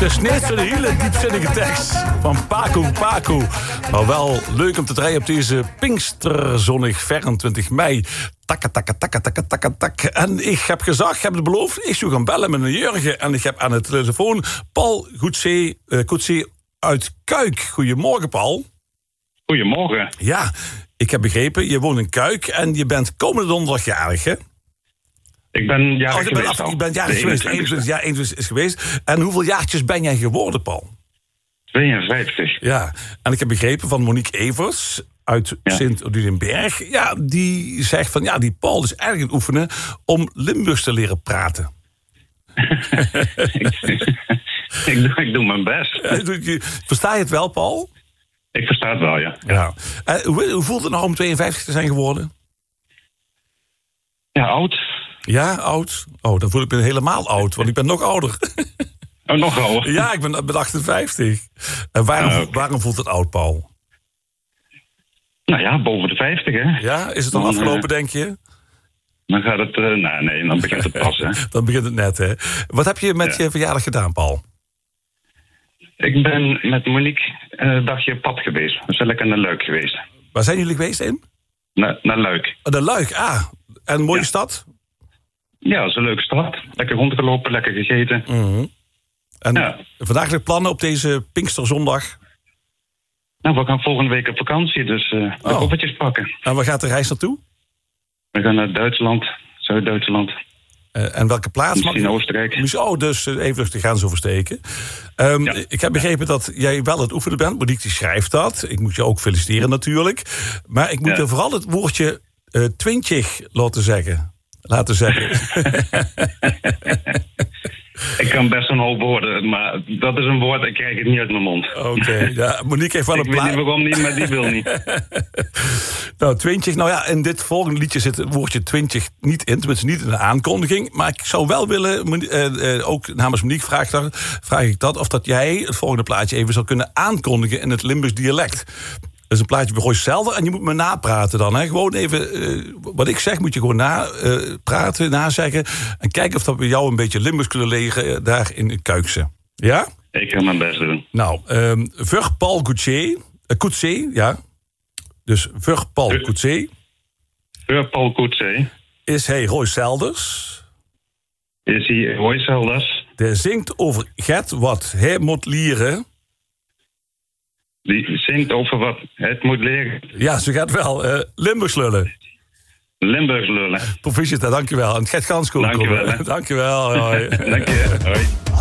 is niet zo'n hele diepzinnige tekst van Paco. Maar wel leuk om te draaien op deze Pinksterzonnig 24 mei. Tak. En ik heb gezegd, ik heb het beloofd, ik zou gaan bellen met een Jurgen. En ik heb aan de telefoon Paul Coetzee uit Kuik. Goedemorgen, Paul. Goedemorgen. Ja, ik heb begrepen, je woont in Kuik en je bent komende donderdag jarig, hè? Ik ben jarig geweest Je bent jarig geweest, 21 is geweest. En hoeveel jaartjes ben jij geworden, Paul? 52. Ja, en ik heb begrepen van Monique Evers uit Sint-Oedenberg. Ja, die zegt van, ja, die Paul is eigenlijk aan het oefenen om Limburgs te leren praten. ik doe mijn best. Versta je het wel, Paul? Ik versta het wel, ja. Hoe voelt het nou om 52 te zijn geworden? Ja, oud. Ja, oud. Oh, dan voel ik me helemaal oud, want ik ben nog ouder. Oh, nog ouder? Ja, ik ben 58. En waarom voelt het oud, Paul? Nou ja, boven de 50, hè. Ja, is het dan afgelopen, denk je? Dan gaat het... nee, dan begint het pas, hè. Dan begint het net, hè. Wat heb je met je verjaardag gedaan, Paul? Ik ben met Monique een dagje op pad geweest. We zijn lekker naar Luik geweest. Waar zijn jullie geweest in? Naar Luik. De Luik, En een mooie stad? Ja, dat is een leuke stad. Lekker rondgelopen, lekker gegeten. Mm-hmm. En vandaag de plannen op deze Pinksterzondag? Nou, we gaan volgende week op vakantie, dus de koffertjes pakken. En waar gaat de reis naartoe? We gaan naar Duitsland, Zuid-Duitsland. En welke plaats? Misschien Oostenrijk. Dus even de grens oversteken. Ik heb begrepen dat jij wel het oefenen bent. Monique die schrijft dat. Ik moet je ook feliciteren natuurlijk. Maar ik moet er vooral het woordje 20 laten zeggen. Ik kan best een hoop woorden, maar dat is een woord, ik krijg het niet uit mijn mond. Oké, ja, Monique heeft wel een plaat. Ik weet niet waarom niet, maar die wil niet. Nou, 20, in dit volgende liedje zit het woordje 20 niet in. Tenminste niet in de aankondiging. Maar ik zou wel willen, ook namens Monique vraag ik dat, of dat jij het volgende plaatje even zou kunnen aankondigen in het Limburgs dialect. Dat is een plaatje bij Roy Selder en je moet me napraten dan. Hè? Gewoon even, wat ik zeg moet je gewoon napraten, nazeggen. En kijken of dat we jou een beetje Limburgs kunnen leren daar in Kuikse. Ja? Ik ga mijn best doen. Nou, Vug Paul Coetzee, ja. Dus Vug Paul Coetzee. Vug Paul Coetzee. Is hij Roy Selders? Is hij Roy Selders? Die zingt over Get wat hij moet leren. Die zingt over wat het moet leren. Ja, ze gaat wel. Limburgs lullen. Limburgs lullen. Proficiat, dankjewel. En het gaat gans goed. Dankjewel. Dankjewel. Hoi. Dank je. Hoi.